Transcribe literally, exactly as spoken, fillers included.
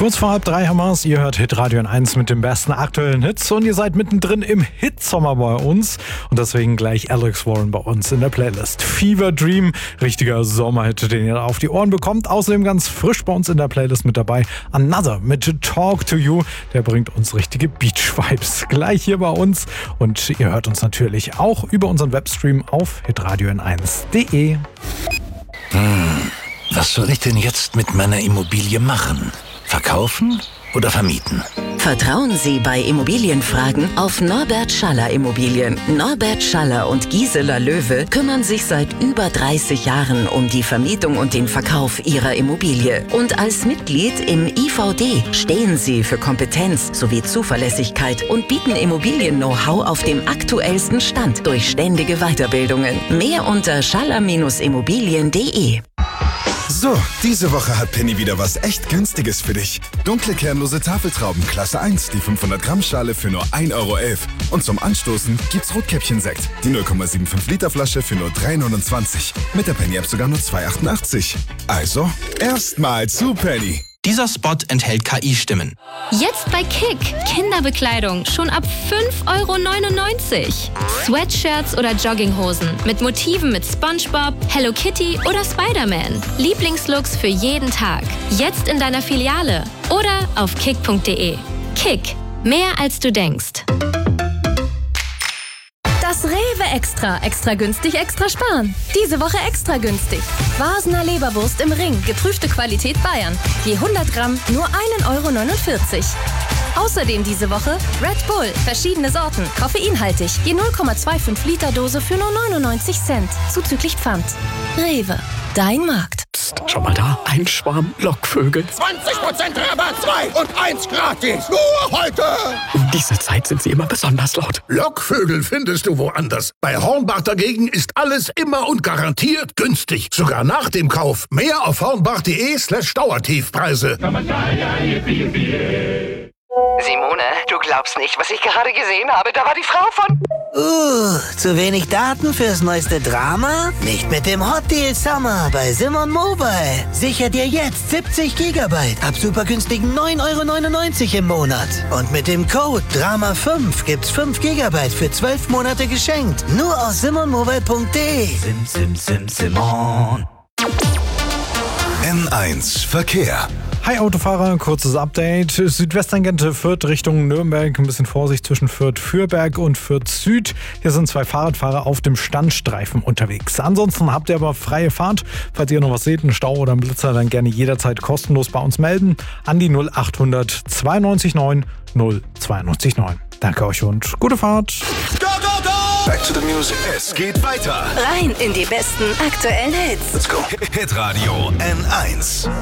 Kurz vor halb drei haben wir's. Ihr hört Hitradio N eins mit den besten aktuellen Hits und ihr seid mittendrin im Hitsommer bei uns. Und deswegen gleich Alex Warren bei uns in der Playlist. Fever Dream, richtiger Sommerhit, den ihr auf die Ohren bekommt. Außerdem ganz frisch bei uns in der Playlist mit dabei Another mit Talk to You. Der bringt uns richtige Beach-Vibes gleich hier bei uns. Und ihr hört uns natürlich auch über unseren Webstream auf hitradio n eins punkt de. Hm, was soll ich denn jetzt mit meiner Immobilie machen? Verkaufen oder vermieten? Vertrauen Sie bei Immobilienfragen auf Norbert Schaller Immobilien. Norbert Schaller und Gisela Löwe kümmern sich seit über dreißig Jahren um die Vermietung und den Verkauf Ihrer Immobilie. Und als Mitglied im I V D stehen Sie für Kompetenz sowie Zuverlässigkeit und bieten Immobilien-Know-how auf dem aktuellsten Stand durch ständige Weiterbildungen. Mehr unter schaller Immobilien punkt de. So, diese Woche hat Penny wieder was echt Günstiges für dich. Dunkle kernlose Tafeltrauben Klasse eins, die fünfhundert Gramm Schale für nur ein Euro elf. Und zum Anstoßen gibt's Rotkäppchen-Sekt, die null Komma fünfundsiebzig Liter Flasche für nur drei neunundzwanzig. Mit der Penny-App sogar nur zwei achtundachtzig. Also, erstmal zu Penny. Dieser Spot enthält K I-Stimmen. Jetzt bei Kick. Kinderbekleidung schon ab fünf Euro neunundneunzig. Sweatshirts oder Jogginghosen mit Motiven mit SpongeBob, Hello Kitty oder Spider-Man. Lieblingslooks für jeden Tag. Jetzt in deiner Filiale oder auf kick punkt de. Kick. Mehr als du denkst. Das Rewe Extra. Extra günstig, extra sparen. Diese Woche extra günstig. Vasener Leberwurst im Ring. Geprüfte Qualität Bayern. Je hundert Gramm nur ein Euro neunundvierzig. Außerdem diese Woche Red Bull. Verschiedene Sorten. Koffeinhaltig. Je null Komma fünfundzwanzig Liter Dose für nur neunundneunzig Cent. Zuzüglich Pfand. Rewe. Dein Markt. Psst, schau mal da. Ein Schwarm Lockvögel. zwanzig Prozent Rabatt, zwei und eins gratis. Nur heute. Um diese Zeit sind sie immer besonders laut. Lockvögel findest du woanders. Bei Hornbach dagegen ist alles immer und garantiert günstig. Sogar nach dem Kauf. Mehr auf hornbach punkt de slash Dauertiefpreise. Simone, du glaubst nicht, was ich gerade gesehen habe. Da war die Frau von... Uh, zu wenig Daten fürs neueste Drama? Nicht mit dem Hot Deal Summer bei Simon Mobile. Sicher dir jetzt siebzig Gigabyte ab super günstigen neun Euro neunundneunzig im Monat. Und mit dem Code Drama fünf gibt's fünf Gigabyte für zwölf Monate geschenkt. Nur aus simon mobile punkt de. Sim, sim, sim, Simon. N eins Verkehr. Hi Autofahrer, kurzes Update. Südwesttangente Fürth Richtung Nürnberg. Ein bisschen Vorsicht zwischen Fürth-Fürberg und Fürth-Süd. Hier sind zwei Fahrradfahrer auf dem Standstreifen unterwegs. Ansonsten habt ihr aber freie Fahrt. Falls ihr noch was seht, einen Stau oder einen Blitzer, dann gerne jederzeit kostenlos bei uns melden. An die null achthundert zweiundneunzig neun null zweiundneunzig neun. Danke euch und gute Fahrt. Go, go, go! Back to the music. Es geht weiter. Rein in die besten aktuellen Hits. Let's go. Hitradio N eins.